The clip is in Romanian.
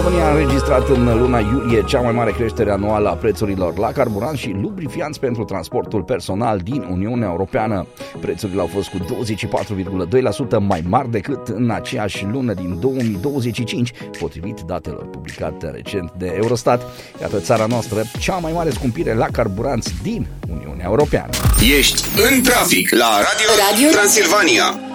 România a înregistrat în luna iulie cea mai mare creștere anuală a prețurilor la carburant și lubrifianți pentru transportul personal din Uniunea Europeană. Prețurile au fost cu 24,2% mai mari decât în aceeași lună din 2025, potrivit datelor publicate recent de Eurostat. Iată țara noastră, cea mai mare scumpire la carburanți din Uniunea Europeană. Ești în trafic la Radio Transilvania.